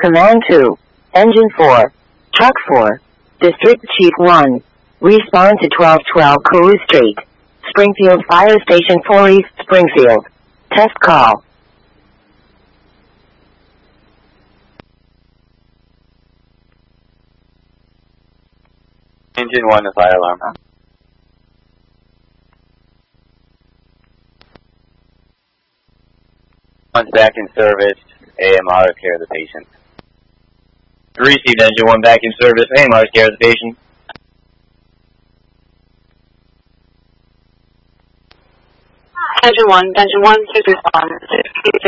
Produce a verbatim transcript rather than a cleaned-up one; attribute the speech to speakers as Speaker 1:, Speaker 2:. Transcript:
Speaker 1: Command two. Engine four. Truck four. District Chief one. Respond to twelve twelve Cooley Street. Springfield Fire Station four East Springfield. Test call.
Speaker 2: Engine one, the fire alarm. Once back in service, A M R is care of the patient.
Speaker 3: Received, engine one back in service, A M R is care of the patient.
Speaker 4: Engine one, engine one, six respond.